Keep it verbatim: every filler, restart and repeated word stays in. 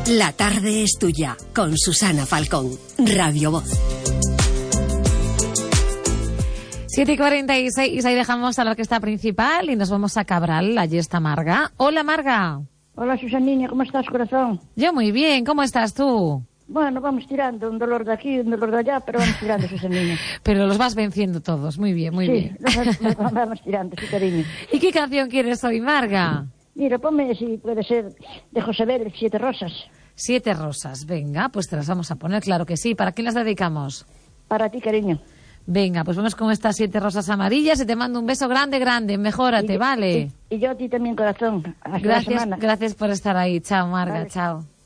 La tarde es tuya, con Susana Falcón, Radio Voz. siete y cuarenta y seis, ahí dejamos a la orquesta principal y nos vamos a Cabral. Allí está Marga. Hola, Marga. Hola, Susanina, ¿cómo estás, corazón? Yo muy bien, ¿cómo estás tú? Bueno, vamos tirando, un dolor de aquí, un dolor de allá, pero vamos tirando, Susanina. Pero los vas venciendo todos, muy bien, muy sí, bien. Sí, los vamos tirando, sí, cariño. ¿Y qué canción quieres hoy, Marga? Mira, ponme, si puede ser, de José Vélez, Siete Rosas. Siete Rosas, venga, pues te las vamos a poner, claro que sí. ¿Para quién las dedicamos? Para ti, cariño. Venga, pues vamos con estas siete rosas amarillas y te mando un beso grande, grande. Mejórate, y, ¿vale? Y, y yo a ti también, corazón. Hasta gracias, la semana. Gracias por estar ahí. Chao, Marga, Vale. chao.